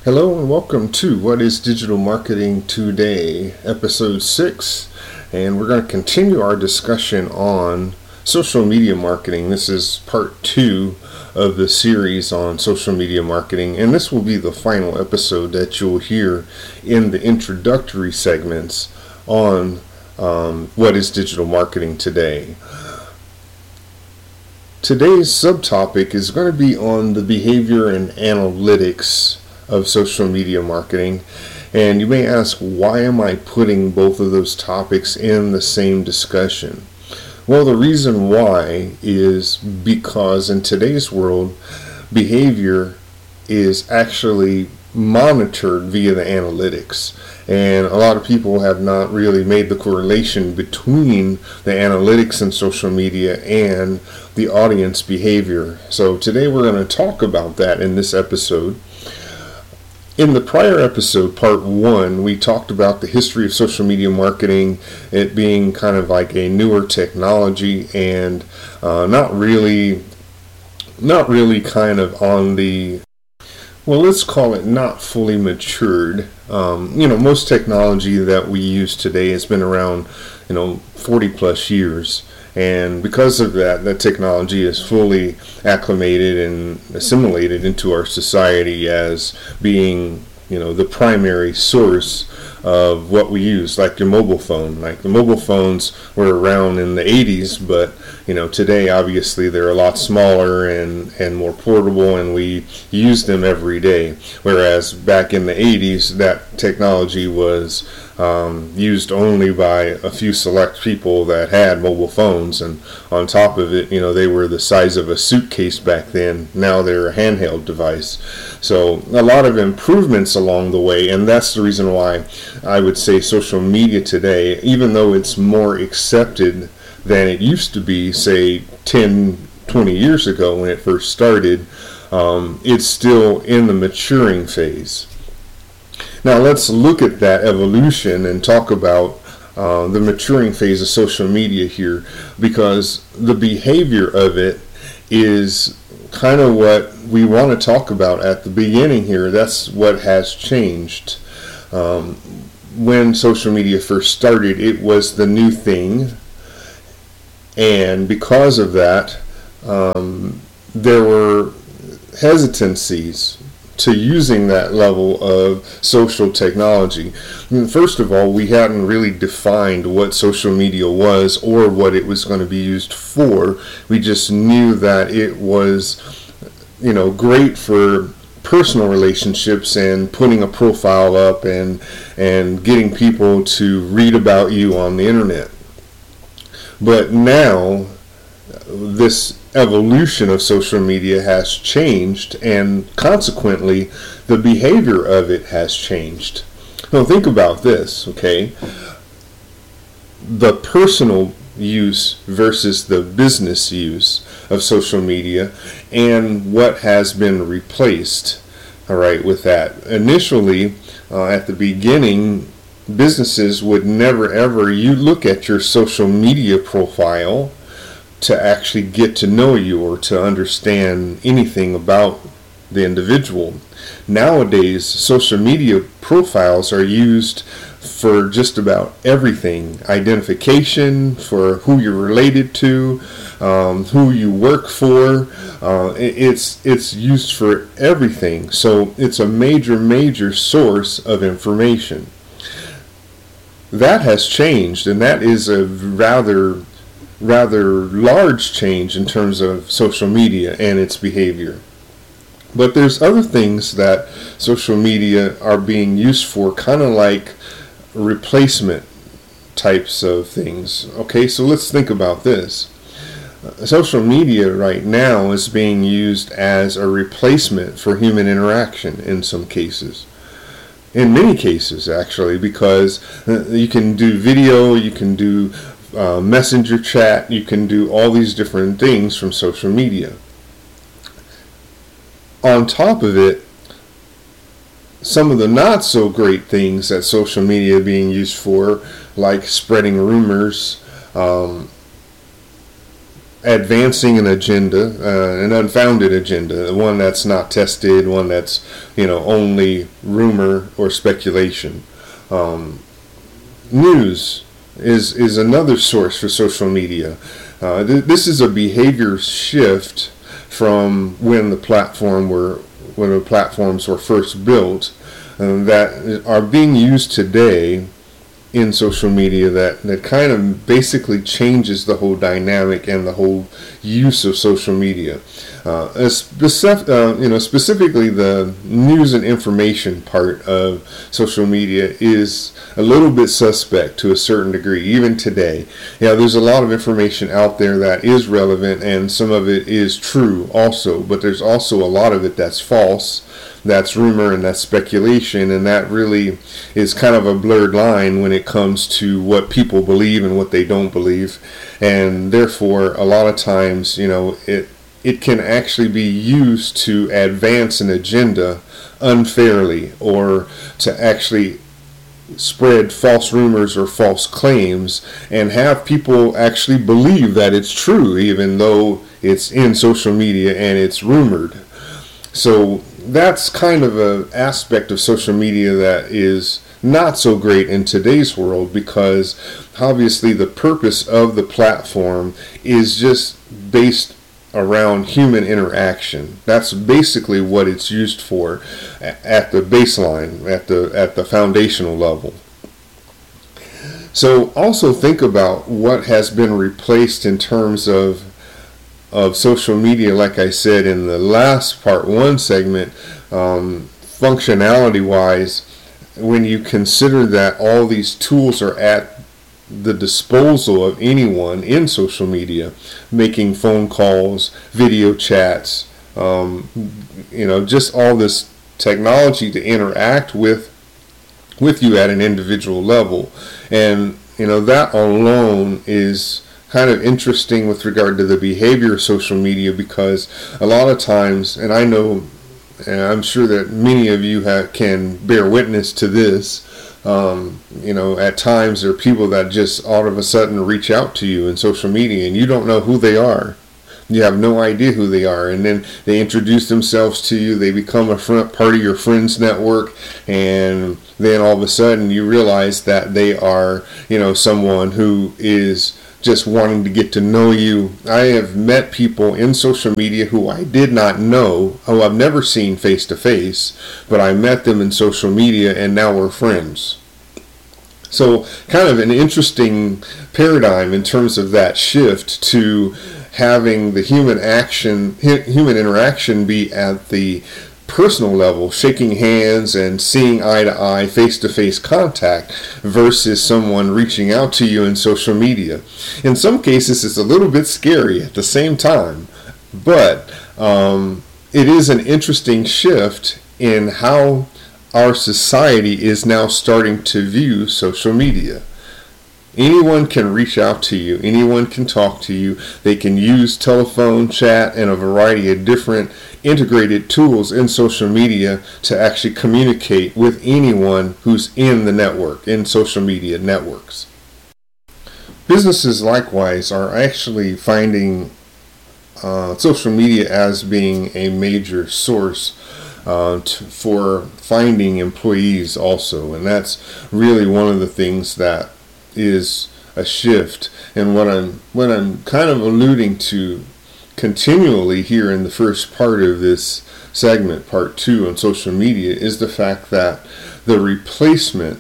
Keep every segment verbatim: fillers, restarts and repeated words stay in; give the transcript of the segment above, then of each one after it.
Hello and welcome to What is Digital Marketing Today, episode six, and we're going to continue our discussion on social media marketing. This is part two of the series on social media marketing, and this will be the final episode that you'll hear in the introductory segments on um, What is Digital Marketing Today. Today's subtopic is going to be on the behavior and analytics of social media marketing, and you may ask, why am I putting both of those topics in the same discussion? Well, the reason why is because in today's world, behavior is actually monitored via the analytics, and a lot of people have not really made the correlation between the analytics in social media and the audience behavior. So today we're going to talk about that in this episode. In the prior episode, part one, we talked about the history of social media marketing, it being kind of like a newer technology and uh, not really, not really kind of on the, well, let's call it not fully matured. Um, you know, most technology that we use today has been around, you know, forty plus years. And because of that, that technology is fully acclimated and assimilated into our society as being, you know, the primary source of what we use, like your mobile phone. Like the mobile phones were around in the eighties, but, you know, today obviously they're a lot smaller and, and more portable, and we use them every day. Whereas back in the eighties, that technology was Um, used only by a few select people that had mobile phones, and on top of it, you know, they were the size of a suitcase back then. Now they're a handheld device. So a lot of improvements along the way, and that's the reason why I would say social media today, even though it's more accepted than it used to be, say ten, twenty years ago when it first started, um, it's still in the maturing phase. Now let's look at that evolution and talk about uh, the maturing phase of social media here, because the behavior of it is kind of what we want to talk about at the beginning here. That's what has changed. Um, when social media first started, it was the new thing, and because of that, um, there were hesitancies to using that level of social technology. First of all, we hadn't really defined what social media was or what it was going to be used for. We just knew that it was, you know, great for personal relationships and putting a profile up and and getting people to read about you on the internet. But now this evolution of social media has changed, and consequently the behavior of it has changed. Now think about this, okay? The personal use versus the business use of social media, and what has been replaced, all right, with that. Initially, uh, at the beginning, businesses would never ever, you look at your social media profile to actually get to know you or to understand anything about the individual. Nowadays, social media profiles are used for just about everything. Identification, for who you're related to, um, who you work for. Uh, it's it's used for everything. So it's a major, major source of information. That has changed, and that is a rather rather large change in terms of social media and its behavior. But there's other things that social media are being used for, kind of like replacement types of things. Okay, so let's think about this. Uh, social media right now is being used as a replacement for human interaction in some cases. In many cases, actually, because uh, you can do video, you can do Uh, messenger chat, you can do all these different things from social media. On top of it, some of the not so great things that social media are being used for, like spreading rumors, um, advancing an agenda, uh, an unfounded agenda, one that's not tested, one that's, you know, only rumor or speculation. Um, news is is another source for social media. Uh, th- this is a behavior shift from when the platform were when the platforms were first built, uh, that are being used today in social media, that, that kind of basically changes the whole dynamic and the whole use of social media. Uh, specific, uh, you know, specifically the news and information part of social media is a little bit suspect to a certain degree, even today. Yeah, there's a lot of information out there that is relevant, and some of it is true also, but there's also a lot of it that's false, that's rumor, and that's speculation, and that really is kind of a blurred line when it comes to what people believe and what they don't believe. And therefore, a lot of times, you know, it it can actually be used to advance an agenda unfairly, or to actually spread false rumors or false claims and have people actually believe that it's true, even though it's in social media and it's rumored. So that's kind of an aspect of social media that is not so great in today's world, because obviously the purpose of the platform is just based around human interaction. That's basically what it's used for at the baseline, at the at the foundational level. So also think about what has been replaced in terms of of social media, like I said in the last part one segment, um, functionality wise, when you consider that all these tools are at the disposal of anyone in social media, making phone calls, video chats, um, you know, just all this technology to interact with with you at an individual level. And you know, that alone is kind of interesting with regard to the behavior of social media, because a lot of times, and I know, and I'm sure that many of you have, can bear witness to this, um, you know, at times there are people that just all of a sudden reach out to you in social media and you don't know who they are. You have no idea who they are, and then they introduce themselves to you, they become a front part of your friends network, and then all of a sudden you realize that they are, you know, someone who is just wanting to get to know you. I have met people in social media who I did not know, who I've never seen face to face, but I met them in social media and now we're friends. So kind of an interesting paradigm in terms of that shift to having the human action, human interaction be at the personal level, shaking hands and seeing eye to eye, face to face contact, versus someone reaching out to you in social media. In some cases, it's a little bit scary at the same time, but um, it is an interesting shift in how our society is now starting to view social media. Anyone can reach out to you. Anyone can talk to you. They can use telephone, chat, and a variety of different integrated tools in social media to actually communicate with anyone who's in the network, in social media networks. Businesses likewise are actually finding uh, social media as being a major source uh, to, for finding employees also. And that's really one of the things that is a shift. And what I'm what I'm kind of alluding to continually here in the first part of this segment, part two on social media, is the fact that the replacement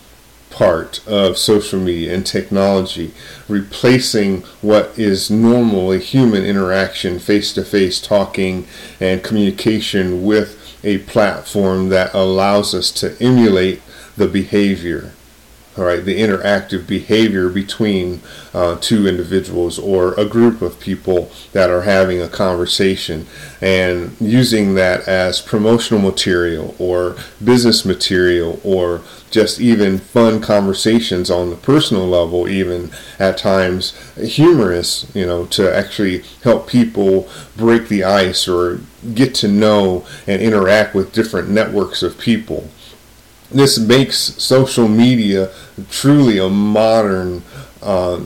part of social media and technology, replacing what is normally human interaction, face-to-face talking and communication, with a platform that allows us to emulate the behavior. All right, the interactive behavior between uh, two individuals or a group of people that are having a conversation, and using that as promotional material or business material, or just even fun conversations on the personal level, even at times humorous, you know, to actually help people break the ice or get to know and interact with different networks of people. This makes social media truly a modern uh,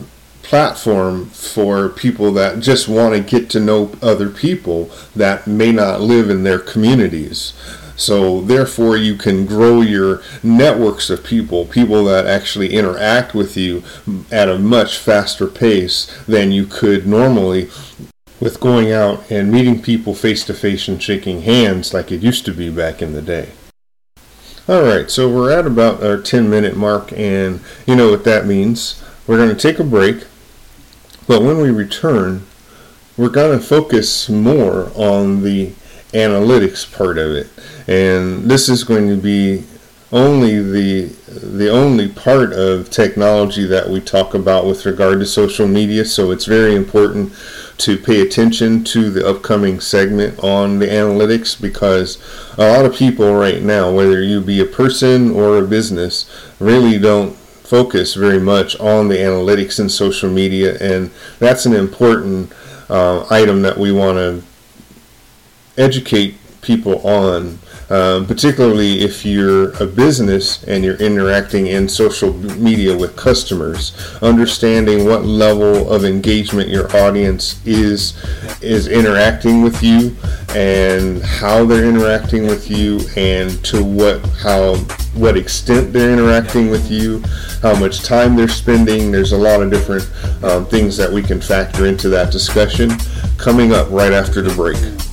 platform for people that just want to get to know other people that may not live in their communities. So therefore you can grow your networks of people, people that actually interact with you at a much faster pace than you could normally with going out and meeting people face to face and shaking hands like it used to be back in the day. Alright, so we're at about our ten minute mark, and you know what that means. We're going to take a break, but when we return, we're going to focus more on the analytics part of it. And this is going to be only the the only part of technology that we talk about with regard to social media, so it's very important to pay attention to the upcoming segment on the analytics, because a lot of people right now, whether you be a person or a business, really don't focus very much on the analytics in social media, and that's an important uh, item that we want to educate people on, um, particularly if you're a business and you're interacting in social media with customers. Understanding what level of engagement your audience is is interacting with you, and how they're interacting with you, and to what how what extent they're interacting with you, how much time they're spending. There's a lot of different um, things that we can factor into that discussion, coming up right after the break.